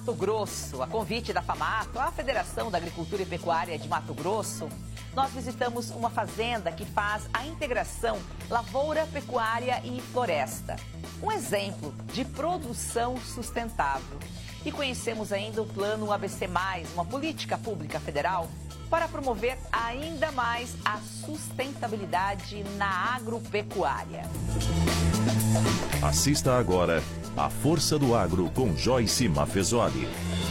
Mato Grosso, a convite da FAMATO, a Federação da Agricultura e Pecuária de Mato Grosso, nós visitamos uma fazenda que faz a integração lavoura, pecuária e floresta. Um exemplo de produção sustentável. E conhecemos ainda o Plano ABC+, uma política pública federal para promover ainda mais a sustentabilidade na agropecuária. Assista agora A Força do Agro com Joyce Maffezoli.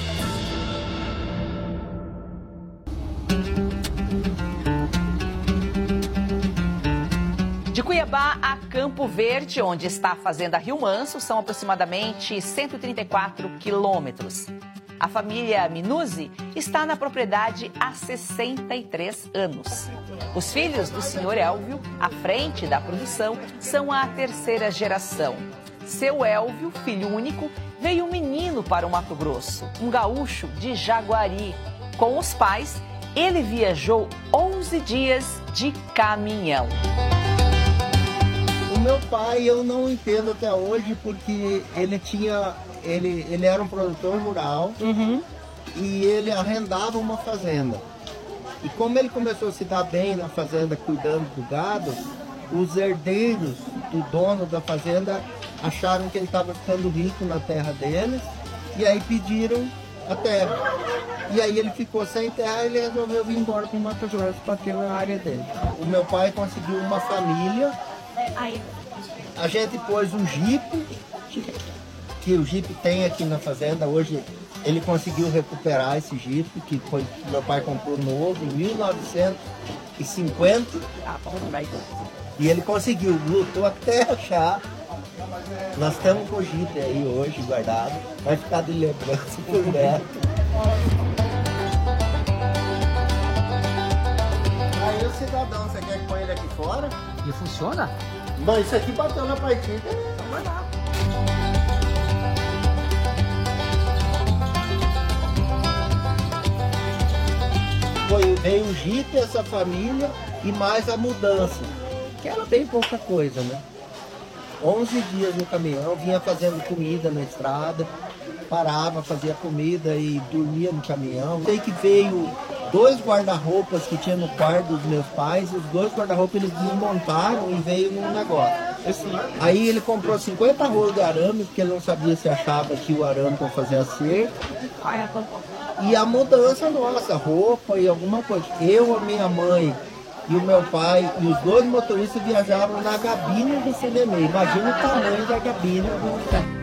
De Cuiabá a Campo Verde, onde está a Fazenda Rio Manso, são aproximadamente 134 quilômetros. A família Minuzzi está na propriedade há 63 anos. Os filhos do senhor Elvio, à frente da produção, são a terceira geração. Seu Elvio, filho único, veio um menino para o Mato Grosso, um gaúcho de Jaguari. Com os pais, ele viajou 11 dias de caminhão. O meu pai eu não entendo até hoje porque ele era um produtor rural e ele arrendava uma fazenda. E como ele começou a se dar bem na fazenda cuidando do gado, os herdeiros do dono da fazenda acharam que ele estava ficando rico na terra deles e aí pediram a terra. E aí ele ficou sem terra e ele resolveu vir embora para o Mato Grosso para ter a área dele. O meu pai conseguiu uma família. A gente pôs um jipe, que o jipe tem aqui na fazenda. Hoje ele conseguiu recuperar esse jipe, que foi, meu pai comprou novo em 1950. E ele conseguiu, lutou até achar. Nós estamos com o jipe aí hoje guardado, vai ficar de lembrança por neto. Aí o cidadão, você quer que põe ele aqui fora? E funciona? Bom, isso aqui bateu na partida, então vai lá. Veio o jipe, essa família e mais a mudança, que era bem pouca coisa, né? 11 dias no caminhão, vinha fazendo comida na estrada, parava, fazia comida e dormia no caminhão. Sei que veio 2 guarda-roupas que tinha no quarto dos meus pais, os 2 guarda-roupas eles desmontaram e veio num negócio. Aí ele comprou 50 rolos de arame, porque ele não sabia se achava aqui o arame para fazer a cerca. E a mudança nossa, roupa e alguma coisa. Eu, a minha mãe e o meu pai e os 2 motoristas viajavam na gabine do CDM. Imagina o tamanho da gabine do...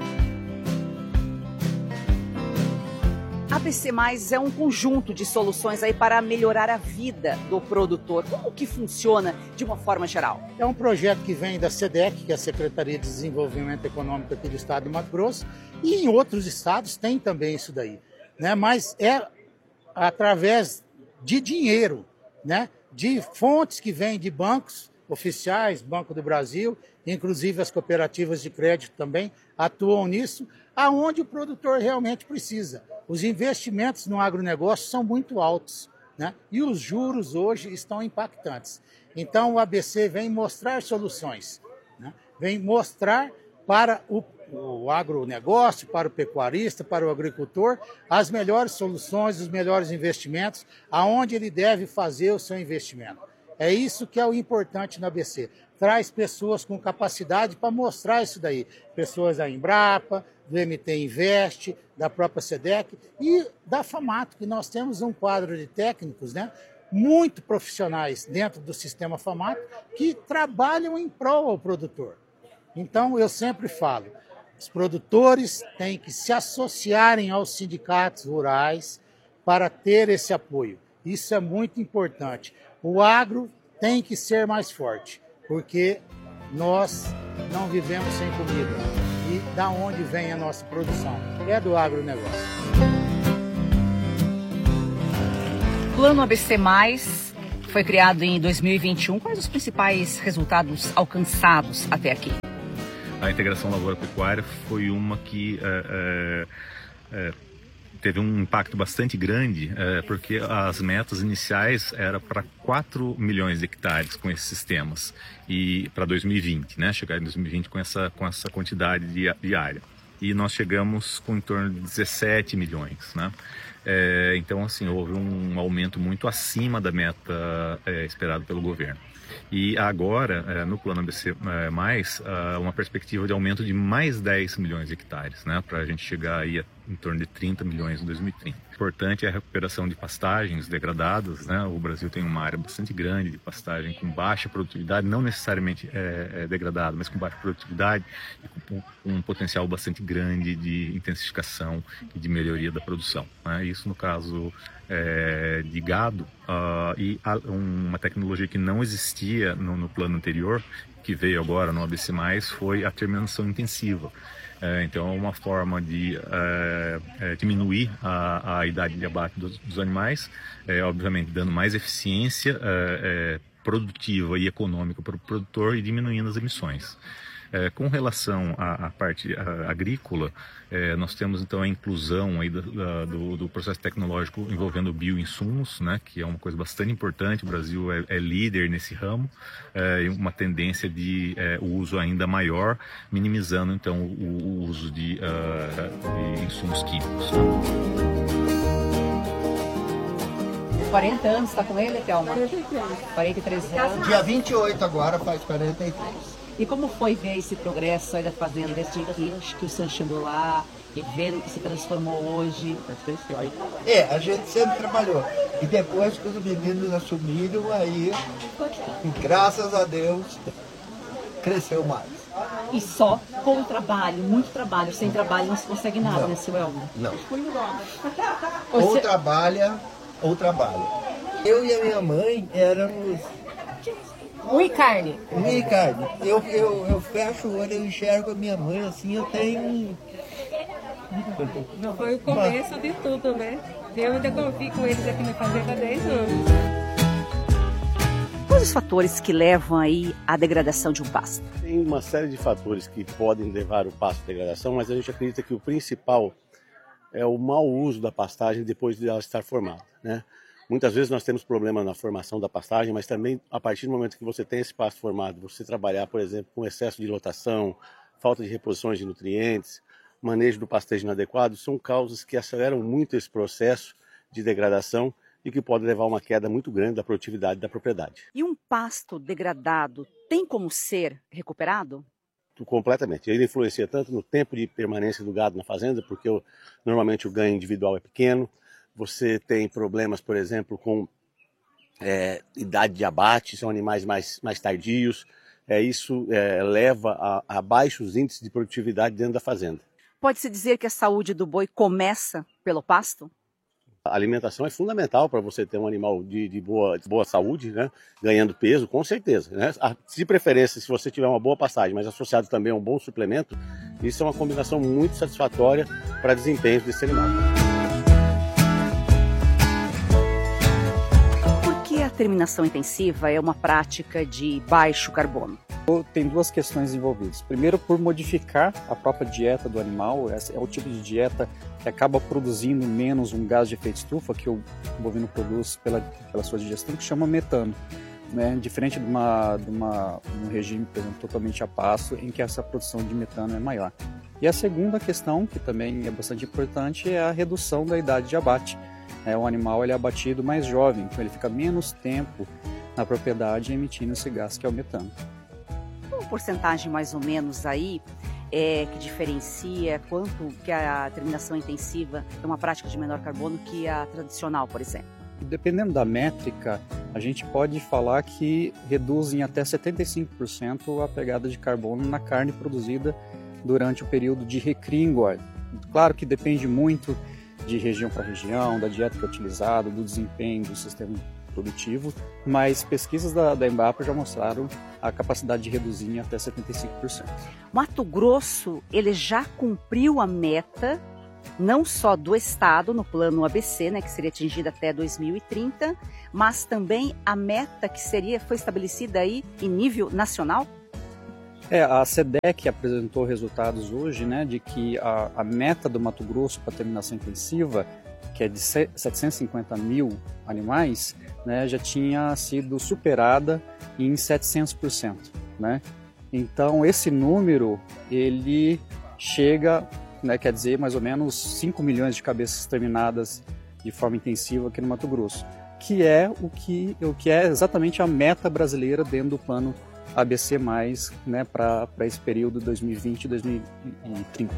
ABC+ é um conjunto de soluções aí para melhorar a vida do produtor. Como que funciona de uma forma geral? É um projeto que vem da SEDEC, que é a Secretaria de Desenvolvimento Econômico aqui do estado de Mato Grosso, e em outros estados tem também isso daí, né? Mas é através de dinheiro, né? De fontes que vêm de bancos oficiais, Banco do Brasil, inclusive as cooperativas de crédito também atuam nisso, aonde o produtor realmente precisa. Os investimentos no agronegócio são muito altos, né? E os juros hoje estão impactantes. Então o ABC vem mostrar soluções, né? Vem mostrar para o agronegócio, para o pecuarista, para o agricultor, as melhores soluções, os melhores investimentos, aonde ele deve fazer o seu investimento. É isso que é o importante no ABC. Traz pessoas com capacidade para mostrar isso daí. Pessoas da Embrapa, do MT Invest, da própria SEDEC e da FAMATO, que nós temos um quadro de técnicos, né, muito profissionais dentro do sistema FAMATO que trabalham em prol ao produtor. Então, eu sempre falo, os produtores têm que se associarem aos sindicatos rurais para ter esse apoio. Isso é muito importante. O agro tem que ser mais forte, porque nós não vivemos sem comida. E da onde vem a nossa produção? É do agronegócio. O Plano ABC+, foi criado em 2021. Quais os principais resultados alcançados até aqui? A integração lavoura-pecuária foi uma que teve um impacto bastante grande, porque as metas iniciais eram para 4 milhões de hectares com esses sistemas, e para 2020, né, chegar em 2020 com essa quantidade de área. e nós chegamos com em torno de 17 milhões, né? Então, assim, houve um aumento muito acima da meta esperada pelo governo. E agora, no Plano ABC+, uma perspectiva de aumento de mais 10 milhões de hectares, né, para a gente chegar aí em torno de 30 milhões em 2030. Importante é a recuperação de pastagens degradadas, né? O Brasil tem uma área bastante grande de pastagem com baixa produtividade, não necessariamente degradada, mas com baixa produtividade e com um potencial bastante grande de intensificação e de melhoria da produção, né? Isso no caso de gado, e uma tecnologia que não existia no plano anterior, que veio agora no ABC+, foi a terminação intensiva. Então é uma forma de diminuir a idade de abate dos animais, obviamente dando mais eficiência produtiva e econômica para o produtor e diminuindo as emissões. Com relação à parte agrícola, nós temos então a inclusão aí do processo tecnológico envolvendo bioinsumos, né, que é uma coisa bastante importante. O Brasil é líder nesse ramo, e uma tendência de uso ainda maior, minimizando então o uso de insumos químicos. 40 anos, está com ele, Thelma? 43 anos. Dia 28 agora faz 43. E como foi ver esse progresso aí da fazenda, desde que o senhor chegou lá e vendo que se transformou hoje? A gente sempre trabalhou. E depois que os meninos assumiram, aí, graças a Deus, cresceu mais. E só com trabalho, muito trabalho. Sem trabalho não se consegue nada, né, seu Elmo? Não. Ou trabalha, ou trabalha. Eu e a minha mãe éramos... Ui, carne. Ui, carne. Eu fecho o olho, eu enxergo a minha mãe assim, eu tenho... Não foi o começo de tudo, né? Eu ainda convivi com eles aqui na fazenda há 10 anos. Quais os fatores que levam aí à degradação de um pasto? Tem uma série de fatores que podem levar o pasto à degradação, mas a gente acredita que o principal é o mau uso da pastagem depois de ela estar formada, né? Muitas vezes nós temos problema na formação da pastagem, mas também a partir do momento que você tem esse pasto formado, você trabalhar, por exemplo, com excesso de lotação, falta de reposições de nutrientes, manejo do pastejo inadequado, são causas que aceleram muito esse processo de degradação e que pode levar a uma queda muito grande da produtividade da propriedade. E um pasto degradado tem como ser recuperado? Completamente. Ele influencia tanto no tempo de permanência do gado na fazenda, porque normalmente o ganho individual é pequeno. Você tem problemas, por exemplo, com idade de abate, são animais mais tardios. Isso leva a baixos índices de produtividade dentro da fazenda. Pode-se dizer que a saúde do boi começa pelo pasto? A alimentação é fundamental para você ter um animal de boa saúde, né? Ganhando peso, com certeza, né? De preferência, se você tiver uma boa pastagem, mas associado também a um bom suplemento, isso é uma combinação muito satisfatória para desempenho desse animal. A terminação intensiva é uma prática de baixo carbono. Tem duas questões envolvidas. Primeiro, por modificar a própria dieta do animal. Esse é o tipo de dieta que acaba produzindo menos um gás de efeito estufa que o bovino produz pela sua digestão, que chama metano, né? Diferente de um regime, por exemplo, totalmente a pasto, em que essa produção de metano é maior. E a segunda questão, que também é bastante importante, é a redução da idade de abate. O animal ele é abatido mais jovem, então ele fica menos tempo na propriedade emitindo esse gás que é o metano. Uma porcentagem mais ou menos aí que diferencia quanto que a terminação intensiva é uma prática de menor carbono que a tradicional, por exemplo? Dependendo da métrica, a gente pode falar que reduz em até 75% a pegada de carbono na carne produzida durante o período de recria em engorda. Claro que depende muito de região para região, da dieta que é utilizada, do desempenho do sistema produtivo, mas pesquisas da Embrapa já mostraram a capacidade de reduzir em até 75%. Mato Grosso, ele já cumpriu a meta, não só do estado no plano ABC, né, que seria atingida até 2030, mas também a meta que foi estabelecida aí em nível nacional? A SEDEC apresentou resultados hoje, né, de que a meta do Mato Grosso para terminação intensiva, que é de 750 mil animais, né, já tinha sido superada em 700%. Né? Então, esse número ele chega né, quer dizer mais ou menos 5 milhões de cabeças terminadas de forma intensiva aqui no Mato Grosso, que é o que é exatamente a meta brasileira dentro do plano ABC+, né, para esse período 2020 e 2030.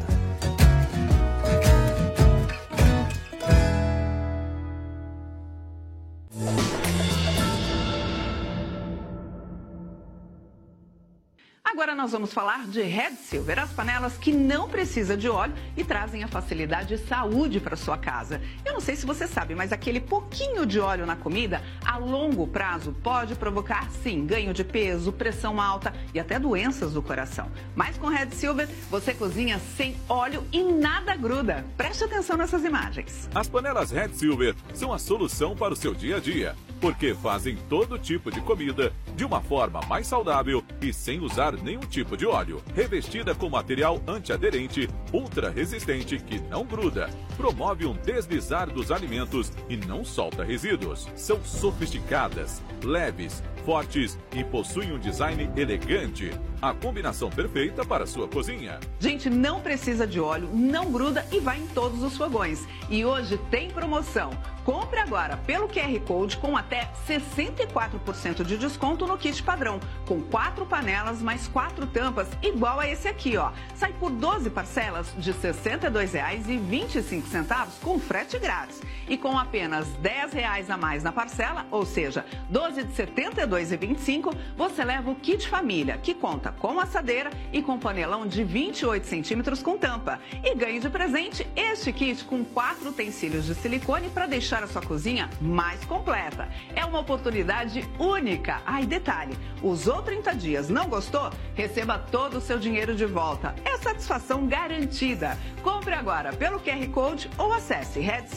Agora nós vamos falar de Red Silver, as panelas que não precisam de óleo e trazem a facilidade e saúde para sua casa. Eu não sei se você sabe, mas aquele pouquinho de óleo na comida, a longo prazo, pode provocar, sim, ganho de peso, pressão alta e até doenças do coração. Mas com Red Silver, você cozinha sem óleo e nada gruda. Preste atenção nessas imagens. As panelas Red Silver são a solução para o seu dia a dia, porque fazem todo tipo de comida de uma forma mais saudável e sem usar nenhum tipo de óleo. Revestida com material antiaderente, ultra resistente que não gruda, promove um deslizar dos alimentos e não solta resíduos. São sofisticadas, leves, fortes e possuem um design elegante. A combinação perfeita para a sua cozinha. Gente, não precisa de óleo, não gruda e vai em todos os fogões. E hoje tem promoção. Compre agora pelo QR Code com até 64% de desconto no kit padrão, com 4 panelas mais 4 tampas, igual a esse aqui, ó. Sai por 12 parcelas de R$ 62,25 com frete grátis. E com apenas R$ 10 a mais na parcela, ou seja, 12 de R$ 72,25, você leva o kit família, que conta com assadeira e com panelão de 28 centímetros com tampa. E ganhe de presente este kit com 4 utensílios de silicone para deixar a sua cozinha mais completa. É uma oportunidade única. E detalhe, usou 30 dias, não gostou? Receba todo o seu dinheiro de volta. É satisfação garantida. Compre agora pelo QR Code ou acesse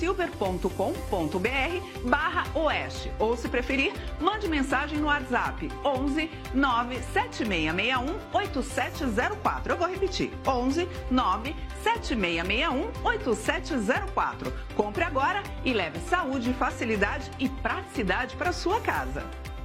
redsilver.com.br/oeste. Ou, se preferir, mande mensagem no WhatsApp 11 97661 8704. Eu vou repetir, 11 97661 8704. Compre agora e leve saúde, facilidade e praticidade para sua casa.